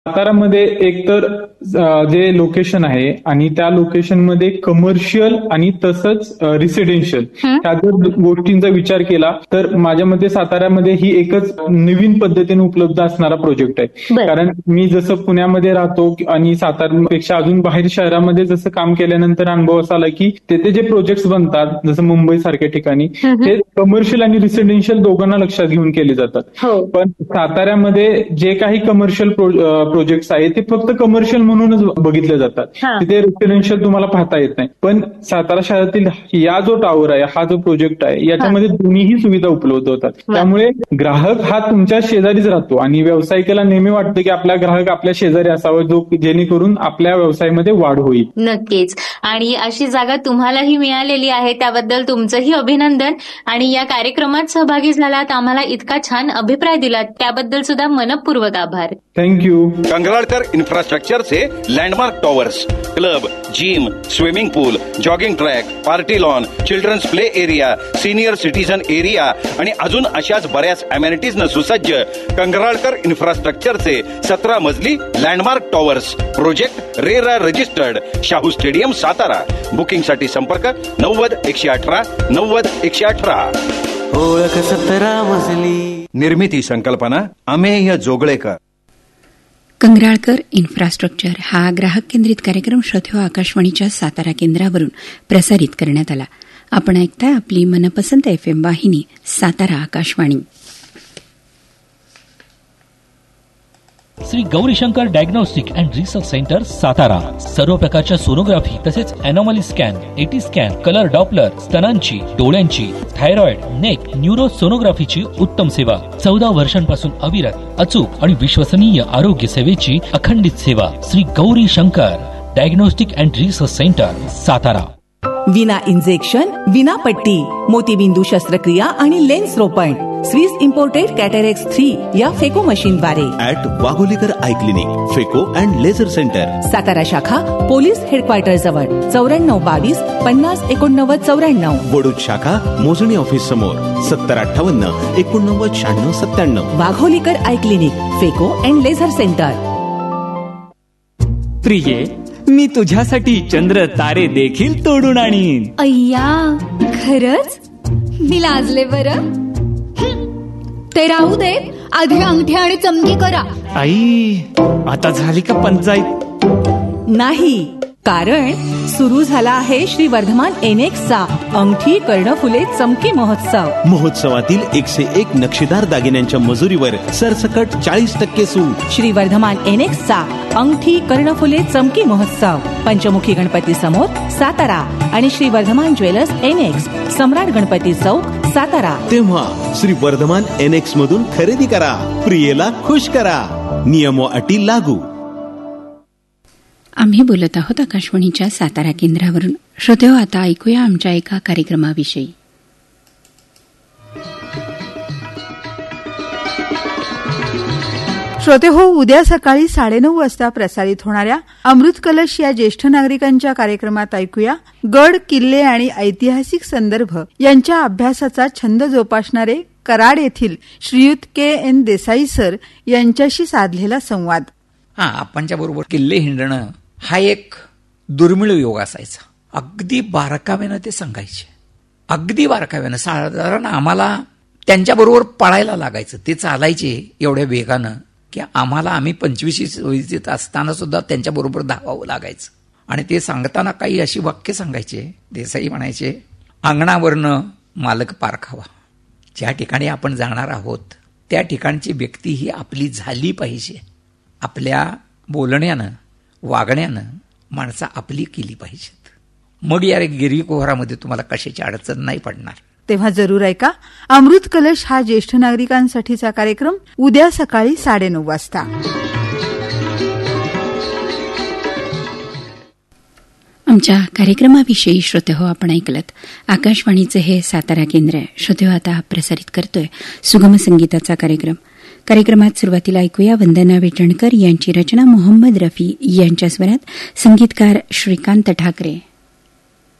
सातारामध्ये एकतर जे लोकेशन आहे आणि त्या लोकेशनमध्ये कमर्शियल आणि तसंच रेसिडेन्शियल ह्या जर गोष्टींचा विचार केला तर माझ्या मते साताऱ्यामध्ये ही एकच नवीन पद्धतीने उपलब्ध असणारा प्रोजेक्ट आहे. कारण मी जसं पुण्यामध्ये राहतो आणि सातारापेक्षा अजून बाहेर शहरामध्ये जसं काम केल्यानंतर अनुभव असा आला की तेथे जे प्रोजेक्ट बनतात जसं मुंबई सारख्या ठिकाणी ते कमर्शियल आणि रेसिडेन्शियल दोघांना लक्षात घेऊन केले जातात. पण साताऱ्यामध्ये जे काही कमर्शियल प्रोजेक्ट्स आहेत ते फक्त कमर्शियल म्हणूनच बघितले जातात. तिथे रेसिडेन्शियल तुम्हाला पाहता येत नाही. पण सातारा शहरातील या जो टावर आहे हा जो प्रोजेक्ट आहे याच्यामध्ये दोन्हीही सुविधा उपलब्ध होतात. त्यामुळे ग्राहक हा तुमच्या शेजारीच राहतो आणि व्यावसायिकाला नेहमी वाटतं की आपला ग्राहक आपल्या शेजारी असावा जो जेणेकरून आपल्या व्यवसायामध्ये वाढ होईल. नक्कीच. आणि अशी जागा तुम्हालाही मिळालेली आहे त्याबद्दल तुमचंही अभिनंदन. आणि या कार्यक्रमात सहभागी झालात, आम्हाला इतका छान अभिप्राय दिलात त्याबद्दल सुद्धा मनपूर्वक आभार. Thank you. कंगराळकर इन्फ्रास्ट्रक्चरचे landmark towers, club, gym, swimming पूल, jogging track, party lawn, children's play area, senior citizen area आणि अजून अशाच बऱ्याच अमेनिटीजनं सुसज्ज कंगराळकर इन्फ्रास्ट्रक्चरचे 17 मजली landmark towers project RERA registered, Shahu stadium Satara. बुकिंगसाठी संपर्क 90-118 90-118. ओळख 17 मजली. निर्मिती संकल्पना अमेय जोगळेकर. कंगराळकर इन्फ्रास्ट्रक्चर हा ग्राहक केंद्रित कार्यक्रम श्रोत्यो आकाशवाणीच्या सातारा केंद्रावरून प्रसारित करण्यात आला. आपण ऐकताय आपली मनपसंत FM वाहिनी Satara Akashvani. Shri Gaurishankar diagnostic and research centre Satara. सर्व प्रकारच्या सोनोग्राफी तसेच अॅनॉमली scan, eighty scan, colour Doppler, स्तनांची, डोळ्यांची, थायरॉइड, नेक, न्यूरो सोनोग्राफीची उत्तम सेवा. 14 वर्षांपासून अविरत, अचूक आणि विश्वसनीय आरोग्य सेवेची अखंडित सेवा. Shri Gaurishankar diagnostic and research centre Satara. विना इंजेक्शन, विना पट्टी, मोतीबिंदू शस्त्रक्रिया आणि लेन्स रोपण. स्विस इम्पोर्टेड कॅटरेक्स 3 या फेको मशीनद्वारे. ॲट वाघोलीकर आय क्लिनिक, फेको अँड लेझर सेंटर, सातारा शाखा पोलीस हेडक्वार्टर जवळ 9422 50 89 94. वडूज शाखा मोजणी ऑफिस समोर 7058 89 96 97. वाघोलीकर आय क्लिनिक, फेको अँड लेझर सेंटर. प्रिये, मी तुझ्यासाठी चंद्र तारे देखील तोडून आणीन. अय्या, खरंच? मी लाजले बरं. ते राहू दे, आधी अंगठी आणि चमकी करा. आई, आता झाली का पंचायत? नाही, कारण सुरू झाला आहे श्री वर्धमान एनेक्सचा अंगठी, कर्णफुले, चमकी महोत्सव. महोत्सवातील 101 नक्षीदार दागिन्यांच्या मजुरीवर सरसकट 40% सूट. श्री वर्धमान एनेक्सचा अंगठी, कर्णफुले, चमकी महोत्सव पंचमुखी गणपती समोर सातारा आणि श्री वर्धमान ज्वेलर्स एनेक्स, सम्राट गणपती चौक सातारा. तेव्हा श्री वर्धमान एनेक्स मधून खरेदी करा, प्रियेला खुश करा. नियम व अटी लागू. आम्ही बोलत आहोत आकाशवाणीच्या सातारा केंद्रावरून. श्रोतेहो, आता ऐकूया आमच्या एका कार्यक्रमाविषयी. श्रोतेहो, उद्या सकाळी 9:30 वाजता प्रसारित होणाऱ्या अमृत कलश या ज्येष्ठ नागरिकांच्या कार्यक्रमात ऐकूया गड, किल्ले आणि ऐतिहासिक संदर्भ यांच्या अभ्यासाचा छंद जोपासणारे कराड येथील श्रीयुत KN देसाई सर यांच्याशी साधलेला संवाद. आपणच्या बरोबर किल्ले हिंडणं हा एक दुर्मिळ योग असायचा. अगदी बारकाव्यानं ते सांगायचे, अगदी बारकाव्यानं. साधारण आम्हाला त्यांच्याबरोबर पळायला लागायचं. ते चालायचे एवढ्या वेगानं की आम्ही 25 वयीत असताना सुद्धा त्यांच्याबरोबर धावावं लागायचं. आणि ते सांगताना काही अशी वाक्य सांगायचे. देसाई म्हणायचे, अंगणावरनं मालक पार खावा. ज्या ठिकाणी आपण जाणार आहोत त्या ठिकाणची व्यक्ती ही आपली झाली पाहिजे. आपल्या बोलण्यानं, वागण्यानं माणसं आपली केली पाहिजेत. मग या गिरीकोहरामध्ये तुम्हाला कशाची अडचण नाही पडणार. तेव्हा जरूर ऐका अमृत कलश हा ज्येष्ठ नागरिकांसाठीचा कार्यक्रम उद्या सकाळी 9:30 वाजता. आमच्या कार्यक्रमाविषयी श्रोतेहो आपण ऐकलत. आकाशवाणीचे हे सातारा केंद्र आहे. श्रोतेहो, आता प्रसारित करतोय सुगम संगीताचा कार्यक्रम. कार्यक्रमात सुरुवातीला ऐकूया वंदना वेटणकर यांची रचना, मोहम्मद रफी यांच्या स्वरात, संगीतकार श्रीकांत ठाकरे.